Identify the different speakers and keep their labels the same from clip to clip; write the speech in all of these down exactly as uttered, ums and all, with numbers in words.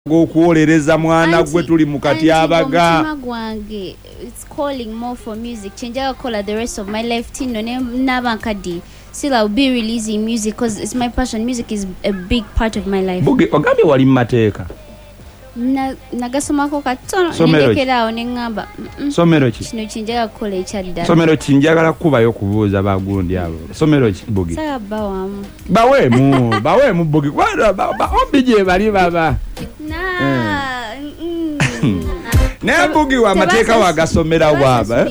Speaker 1: Gokuolereza mwana gwe tuli mukati abaga
Speaker 2: gwange it's calling more for music chenjaga kola the rest of my life tino ne nabankadi still I'll be releasing music because it's my passion. Music is a big part of my life.
Speaker 1: Buge ogambe wali mateeka
Speaker 2: na nagasomako katono ndekerawo nengamba
Speaker 1: somero ki
Speaker 2: kino chenjaga kola ekyadda
Speaker 1: somero ki njagala kubayo kubuuza bagundi abo somero ki Buge
Speaker 2: saka bawamu
Speaker 1: bawe mu bawe mu Buge kwada ba obije bali baba
Speaker 2: na
Speaker 1: ne Buge wa mateeka wagasomera bwaba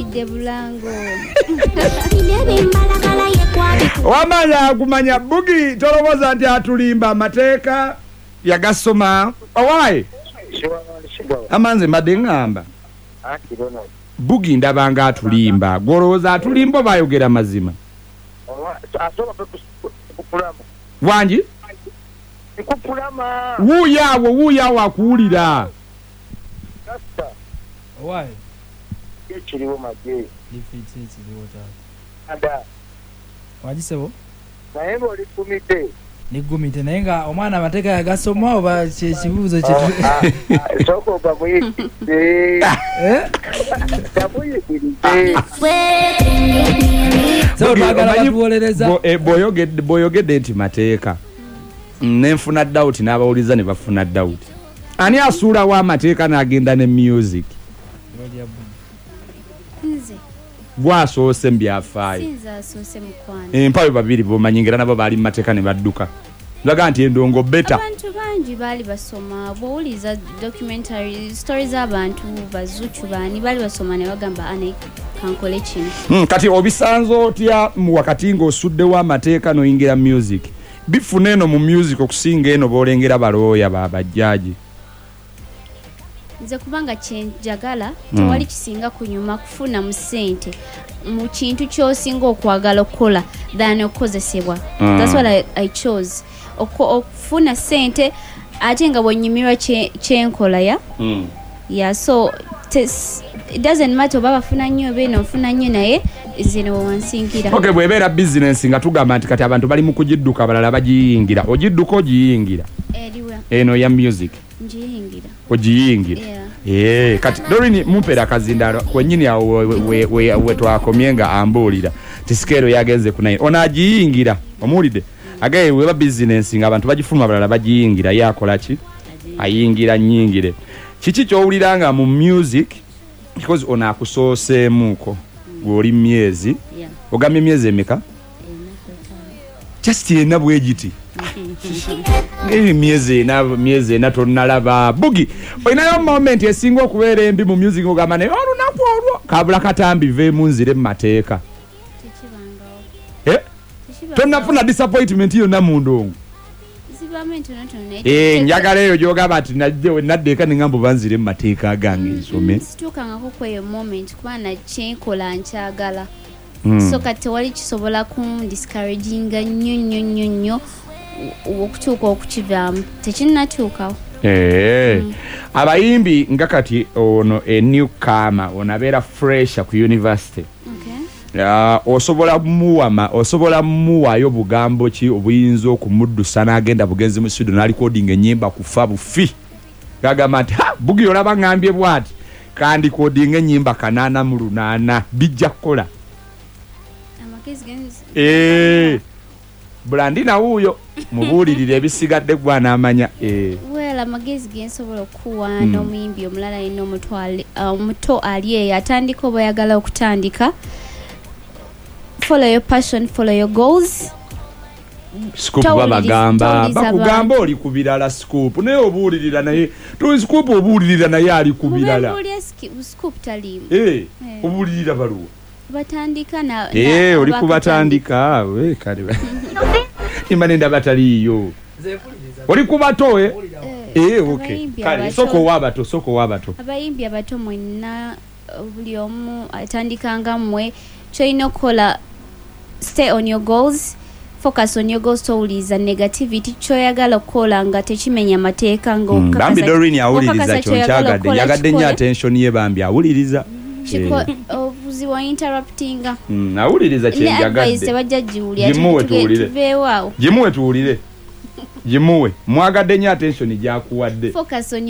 Speaker 1: wamanya kumanya Buge toloboza nti atulimba mateeka yagasoma owai amanze madengamba Buge ndabanga atulimba goroza atulimbo bayogera mazima wanji
Speaker 3: kupulama
Speaker 1: wuyawo wuyawo akuulira
Speaker 4: owai
Speaker 3: ekiriwo maje
Speaker 4: ifiti ekiriwo ta
Speaker 3: ada
Speaker 4: wajisebo
Speaker 3: naye oli kumite
Speaker 4: nigumite naye nga omwana amateeka yagasoma oba kyekibuuzo kye
Speaker 3: soko bamuyitirize bamuyitirize
Speaker 4: so twagala batuwolereza
Speaker 1: boyogedde nti mateeka nenfuna doubt n'abawuliza ne bafuna doubt ani asuula wa mateeka n'agenda ne music
Speaker 2: nze
Speaker 1: gwasoose mbyafaayo
Speaker 2: sinza asoose mukwano
Speaker 1: empayo babiri bomanyingira nabo bali mateeka ne badduka laga nti endongo beta
Speaker 2: abantu bangi bali basoma bowuliza documentary stories abantu bazuchu bani bali basoma ne bagamba ane kankole kino
Speaker 1: hmm, kati obisanzo otya mu wakati ng'osuddewo amateeka noyingira music bifuna eno mu music okusinga eno boolengera balooya babajjaji
Speaker 2: nze kubanga kyenjagala tewali kisinga kunyuma kufuna mu ssente mu kintu ky'osinga okwagala okukola than okukozesebwa that's what I, I chose okufuna ssente ate nga bw'onyumirwa kyenkola ya
Speaker 1: mm.
Speaker 2: yeah so tes, it doesn't matter oba bafuna nnyo beeno nfuna nnyo naye zino wansingira
Speaker 1: okay bwebeera business nga tugamba nti kati abantu bali mu kugidduka balala bagiyingira ogidduka ogiyingira
Speaker 2: eriwa
Speaker 1: eno ya music
Speaker 2: njiyingira
Speaker 1: ogiyingira
Speaker 2: yeah.
Speaker 1: eh kati Dorini mumpera kazindalo kwenyini ya we we we twakomye nga ambuulira tisikero yagenze kunayi ona agiyingira omulide agaye weba business nga abantu bagifuma balala bagiyingira yakola ki ayingira nyingire kiki kyowuliranga mu music because ona akusooseemuko goli myezi
Speaker 2: yeah.
Speaker 1: ogamye myezi emeka yeah, just yena bwegiti ngi myezi na myezi na tonalaba Buge oyinayo moment esinga okubeera embi mu music ogamba ne olunaku olwo kabula katambi ve munzire mu mateeka eh tonafuna disappointment yo na mundongo eh njagala eyo gyogamba ati najje we naddeeka ningambo banzire mu mateeka agange nsome
Speaker 2: situkangako kweyo moment kubana kyenkola nkyagala
Speaker 1: mm.
Speaker 2: so kati wali kisobola kum discouraginga nnyo nnyo nnyo nnyo okutuuka okukivaamu tekinnatuukawo
Speaker 1: eh mm. abayimbi nga kati ono e newcomer onabeera fresh ku university
Speaker 2: okay.
Speaker 1: uh, osobola muwama osobola muwayo bugambo ki obuyinza okumuddusa n'agenda bugenzi mu studio n'alicording ennyimba kufa bufi gagamba nti ha Buge olaba ngambye bwati kandi coding ennyimba kanaana mu lunaana bijja kukola eh Blandina huyo mubuulirire ebisigadde gwa n'amanya eh
Speaker 2: well amagezi gensobola okuwa mm. n'omuyimbi omulala ino omutwale omuto uh, ali eyo atandika oba oyagala okutandika follow your passion follow your goals
Speaker 1: scoop babagamba bakugamba oli kubirala scoop naye obuulirira naye to scoop obuulirira naye ali kubirala
Speaker 2: scoop talimu
Speaker 1: eh hey, obuulirira baluwa
Speaker 2: batandika na
Speaker 1: eh oli kubatandika we kale imanenda bataliyo oli kubato eh eh okay kale soko wabato soko wabato
Speaker 2: abayimbi abato mwenna buli omu atandikanga mwe choino kola stay on your goals focus on your goals towuliza negativity choyagala kola nga tekimenya mateeka ngo
Speaker 1: mm, bambi Dorini awuliriza kyo kyagadde yagadde nya attention ye bambi awuliriza
Speaker 2: chiko ovuzi wa interruptinga
Speaker 1: mm awuliriza kyenjagadde
Speaker 2: advice bajja jiwuli ati tuveewo
Speaker 1: jimuwe tuwulire jimuwe mwagadde nnyo attention gyakuwadde
Speaker 2: focus on